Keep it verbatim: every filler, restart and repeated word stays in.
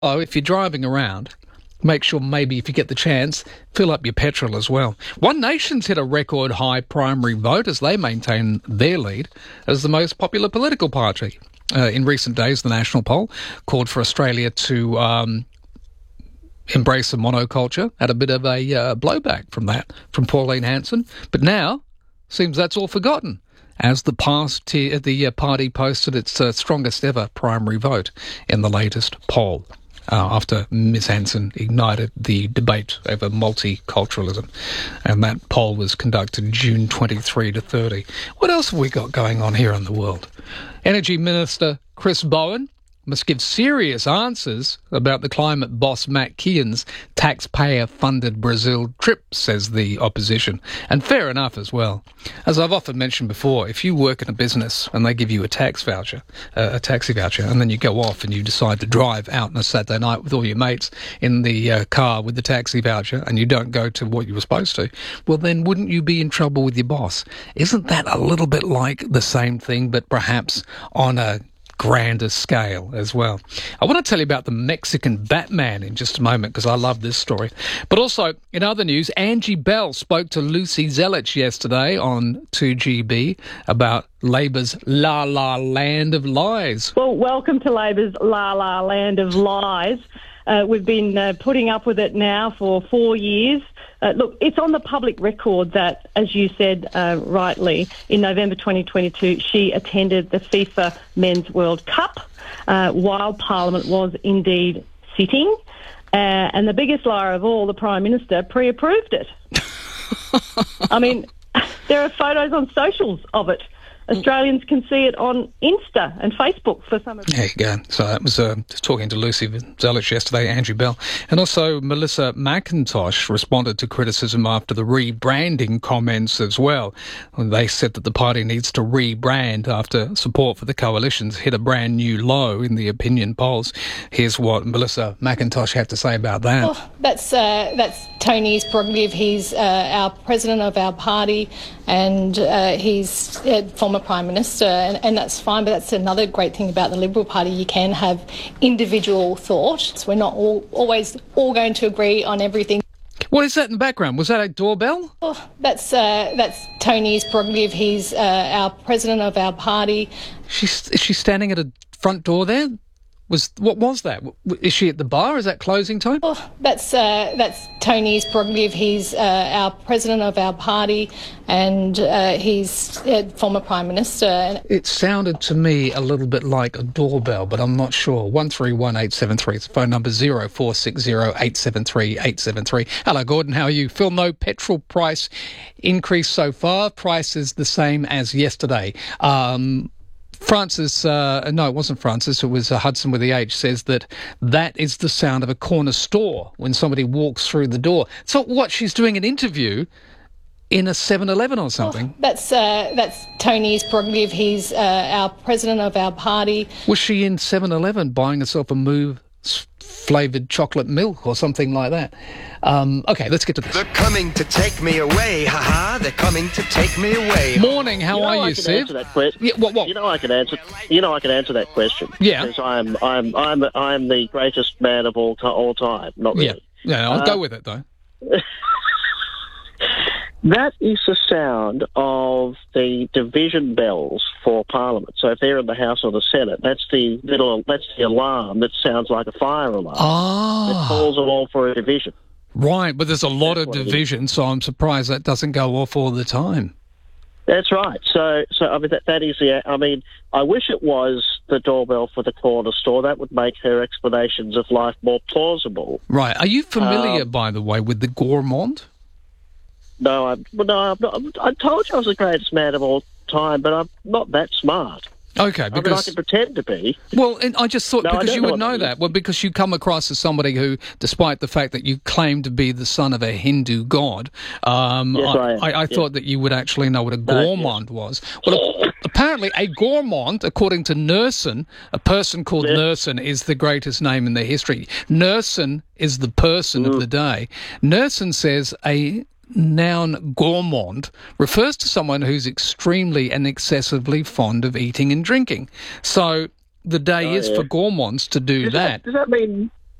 Oh, if you're driving around, make sure maybe if you get the chance, fill up your petrol as well. One Nation's hit a record high primary vote as they maintain their lead as the most popular political party. Uh, in recent days, the national poll called for Australia to um, embrace a monoculture, had a bit of a uh, blowback from that, from Pauline Hanson. But now, seems that's all forgotten, as the past t- the uh, party posted its uh, strongest ever primary vote in the latest poll. Uh, after Miz Hanson ignited the debate over multiculturalism. And that poll was conducted June twenty-third to thirtieth. What else have we got going on here in the world? Energy Minister Chris Bowen must give serious answers about the climate boss Matt Kean's taxpayer-funded Brazil trip, says the opposition. And fair enough as well. As I've often mentioned before, if you work in a business and they give you a tax voucher, uh, a taxi voucher, and then you go off and you decide to drive out on a Saturday night with all your mates in the uh, car with the taxi voucher and you don't go to what you were supposed to, well then wouldn't you be in trouble with your boss? Isn't that a little bit like the same thing, but perhaps on a grander scale as well? I want to tell you about the Mexican Batman in just a moment because I love this story. But also, in other news, Angie Bell spoke to Lucy Zelich yesterday on two G B about Labor's La La Land of Lies. Well, welcome to Labor's La La Land of Lies. Uh, we've been uh, putting up with it now for four years. Uh, look, it's on the public record that, as you said uh, rightly, in November twenty twenty-two, she attended the FIFA Men's World Cup uh, while Parliament was indeed sitting. Uh, and the biggest liar of all, the Prime Minister, pre-approved it. I mean, there are photos on socials of it. Australians can see it on Insta and Facebook for some of them. There you go. So that was uh, just talking to Lucy Zelich yesterday, Andrew Bell. And also Melissa McIntosh responded to criticism after the rebranding comments as well. They said that the party needs to rebrand after support for the coalitions hit a brand new low in the opinion polls. Here's what Melissa McIntosh had to say about that. Oh, that's, uh, that's Tony's prerogative. He's uh, our president of our party and uh, he's uh, former Prime Minister, and, and that's fine, but that's another great thing about the Liberal Party. You can have individual thought. We're not all, always all going to agree on everything. What is that in the background? Was that a doorbell? Oh, that's uh, that's Tony's prerogative. He's uh, our president of our party. She's, is she standing at a front door there? Was what was that? Is she at the bar? Is that closing time? Oh, that's uh, that's Tony's prerogative. He's uh, our president of our party, and uh, he's uh, former Prime Minister. It sounded to me a little bit like a doorbell, but I'm not sure. One three one eight seven three. It's phone number zero four six zero eight seven three eight seven three. Hello, Gordon. How are you? Phil, no petrol price increase so far. Price is the same as yesterday. Um, Francis, uh, no, it wasn't Francis, it was uh, Hudson with the H, says that that is the sound of a corner store when somebody walks through the door. So what, she's doing an interview in a seven eleven or something? Oh, that's uh, that's Tony's prerogative. He's uh, our president of our party. Was she in seven eleven buying herself a Move flavoured chocolate milk or something like that? Um, okay, let's get to this. They're coming to take me away, haha. They're coming to take me away. Morning, how you know are I you, can Siv? Answer that que- yeah, what, what? You know I can answer. You know I can answer that question. Yeah. Because I'm I'm I'm I'm the greatest man of all to- all time. Not really. Yeah, yeah. I'll uh, go with it though. That is the sound of the division bells for Parliament. So if they're in the House or the Senate, that's the little that's the alarm that sounds like a fire alarm. Ah. It calls them all for a division. Right, but there's a lot That's of division, so I'm surprised that doesn't go off all the time. That's right. So, so I mean, that, that is the. I mean, I wish it was the doorbell for the corner store. That would make her explanations of life more plausible. Right. Are you familiar, Um, by the way, with the gourmand? No, I'm. Well, no, I'm not. I told you I was the greatest man of all time, but I'm not that smart. Okay, I mean, I because can pretend to be. well, and I just thought No, I because don't you know would what know that that. is. Well, because you come across as somebody who, despite the fact that you claim to be the son of a Hindu god, um, Yes, I am. I, I Yeah. thought that you would actually know what a No, gourmand was. Well, a- apparently, a gourmand, according to Nerson, a person called Yeah. Nerson is the greatest name in their history. Nerson is the person Mm. of the day. Nerson says a noun gourmand refers to someone who's extremely and excessively fond of eating and drinking. So the day Oh, is yeah. for gourmands to do Does that. Does that mean?